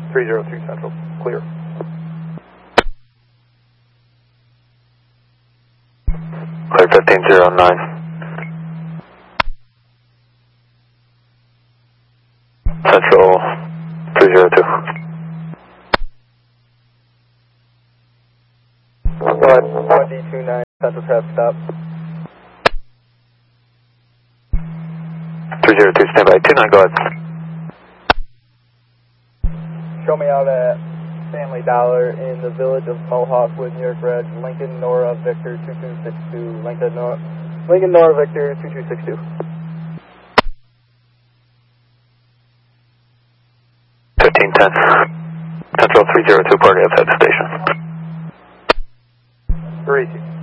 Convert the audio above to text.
302 Central, clear. Clear 1509. Central 302. Go ahead, 1D29, Central traffic stop. 302, stand by. 29, go ahead. Show me out at Family Dollar in the village of Mohawk with New York Red, Lincoln Nora Victor 2262, Lincoln Nora Victor 2262. Central 302, party outside the station. 3.